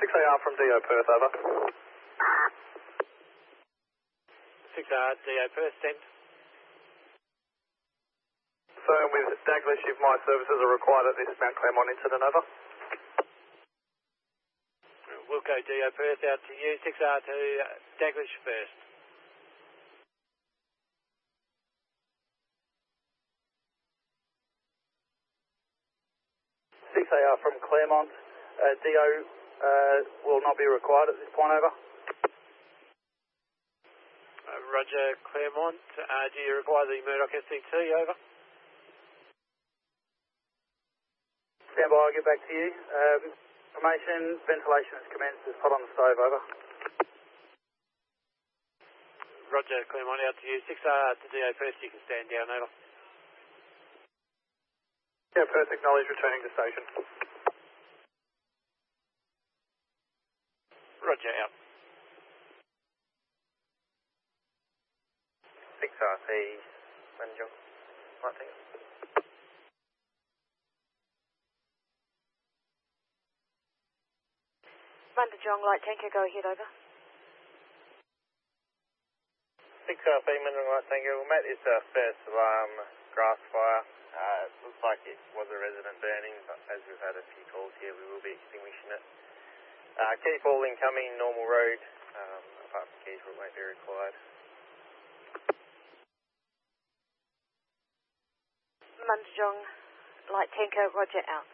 6AR from DO Perth, over. 6AR, DO Perth, send. Firm with Daglish if my services are required at this Mount Claremont incident, over. Wilco, DO Perth, out to you. 6AR to Daglish first. AR from Claremont, DO will not be required at this point, over. Roger, Claremont. Do you require the Murdoch SCT, over? Stand by, I'll get back to you. Information, ventilation has commenced, is put on the stove, over. Roger, Claremont, out to you. 6AR to DO Perth, you can stand down, over. Yeah, Perth, acknowledge returning to station. Roger, out. 6RT, Manjung, Martin. Mandajong, light tanker, go ahead, over. 6RT, Manjung, light tanker. Well, Matt, it's a first alarm grass fire. It looks like it was a resident burning, but as we've had a few calls here, we will be extinguishing it. Keep all incoming, normal road. Apart from keys, it won't be required. Mandajong, light tanker, roger, out.